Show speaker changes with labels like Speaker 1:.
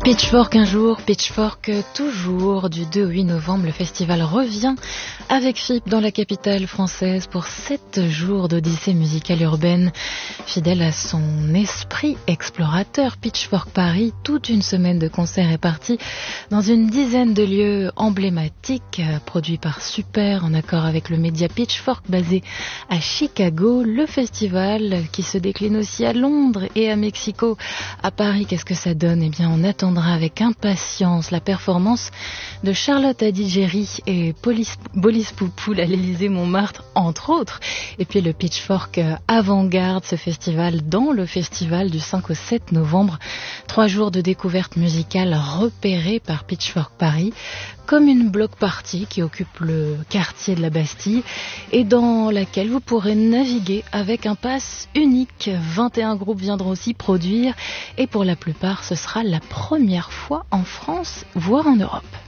Speaker 1: Pitchfork un jour, Pitchfork toujours. Du 2 au 8 novembre, le festival revient avec FIP dans la capitale française pour 7 jours d'odyssée musicale urbaine. Fidèle à son esprit explorateur, Pitchfork Paris, toute une semaine de concerts est partie dans une dizaine de lieux emblématiques, produits par Super en accord avec le média Pitchfork basé à Chicago. Le festival qui se décline aussi à Londres et à Mexico. À Paris, qu'est-ce que ça donne? Eh bien, on attendra avec impatience la performance de Charlotte Adigéry et Bolis Poupoul à l'Élysée-Montmartre, entre autres. Et puis le Pitchfork Avant-Garde, ce festival dans le festival du 5 au 7 novembre. 3 jours de découverte musicale repérés par Pitchfork Paris, comme une block party qui occupe le quartier de la Bastille et dans laquelle vous pourrez naviguer avec un pass unique. 21 groupes viendront aussi produire et pour la plupart, ce sera la première fois en France, voire en Europe.